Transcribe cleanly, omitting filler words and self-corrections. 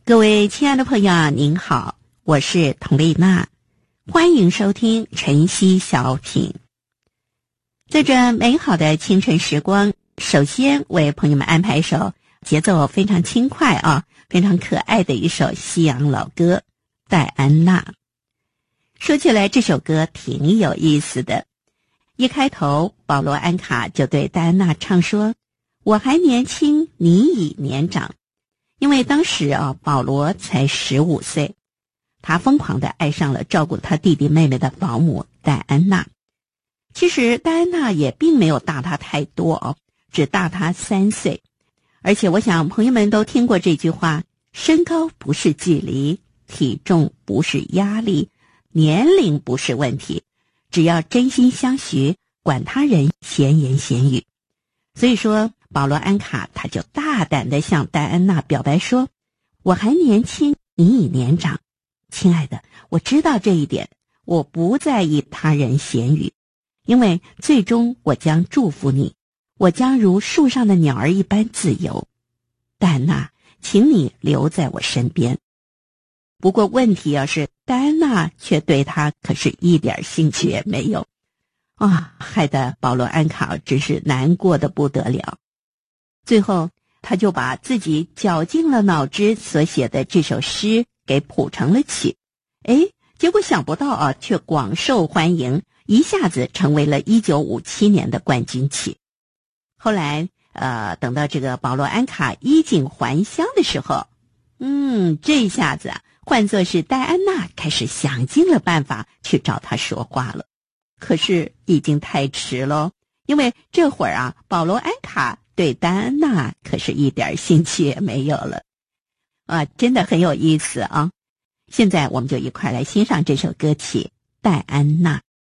各位亲爱的朋友，您好，我是佟丽娜，欢迎收听晨曦小品。在这美好的清晨时光，首先为朋友们安排一首节奏非常轻快非常可爱的一首西洋老歌《戴安娜》。说起来这首歌挺有意思的，一开头保罗·安卡就对戴安娜唱说：我还年轻，你已年长。因为当时保罗才15岁，他疯狂地爱上了照顾他弟弟妹妹的保姆戴安娜。其实戴安娜也并没有大他太多只大他3岁。而且我想朋友们都听过这句话，身高不是距离，体重不是压力，年龄不是问题，只要真心相许，管他人闲言闲语。所以说保罗·安卡他就大胆地向戴安娜表白说：我还年轻，你已年长。亲爱的，我知道这一点，我不在意他人闲语，因为最终我将祝福你，我将如树上的鸟儿一般自由。戴安娜，请你留在我身边。不过问题是戴安娜却对他可是一点兴趣也没有害得保罗·安卡真是难过得不得了。最后他就把自己绞尽了脑汁所写的这首诗给谱成了曲，结果想不到却广受欢迎，一下子成为了1957年的冠军曲。后来等到这个保罗·安卡衣锦还乡的时候，这一下子换作是戴安娜开始想尽了办法去找他说话了。可是已经太迟了，因为这会儿保罗·安卡对戴安娜可是一点兴趣也没有了。真的很有意思啊。现在我们就一块来欣赏这首歌曲《戴安娜》。